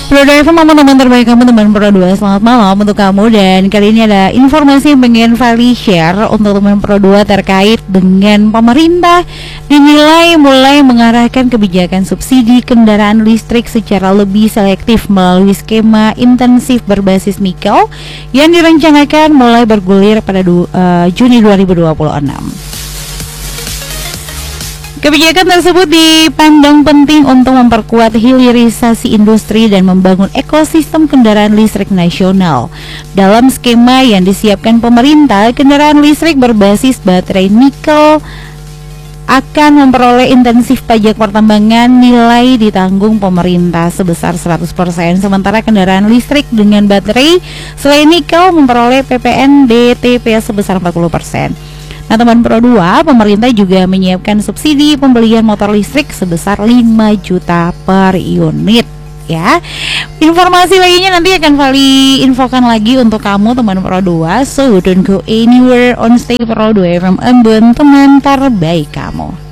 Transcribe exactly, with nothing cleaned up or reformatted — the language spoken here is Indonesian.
Pro dua F M, teman-teman terbaik kamu, teman Pro dua. Selamat malam untuk kamu. Dan kali ini ada informasi yang pengen Vali share untuk teman Pro dua terkait dengan pemerintah dinilai mulai mengarahkan kebijakan subsidi kendaraan listrik secara lebih selektif melalui skema intensif berbasis nikel yang direncanakan mulai bergulir pada du, uh, Juni dua ribu dua puluh enam. Kebijakan tersebut dipandang penting untuk memperkuat hilirisasi industri dan membangun ekosistem kendaraan listrik nasional. Dalam skema yang disiapkan pemerintah, kendaraan listrik berbasis baterai nikel akan memperoleh intensif pajak pertambangan nilai ditanggung pemerintah sebesar seratus persen, sementara kendaraan listrik dengan baterai selain nikel memperoleh P P N B T P sebesar empat puluh persen. Nah, teman Pro dua, pemerintah juga menyiapkan subsidi pembelian motor listrik sebesar lima juta per unit ya. Informasi lainnya nanti akan Vali infokan lagi untuk kamu teman Pro dua. So don't go anywhere, on stay Pro dua F M, Ambon, teman terbaik kamu.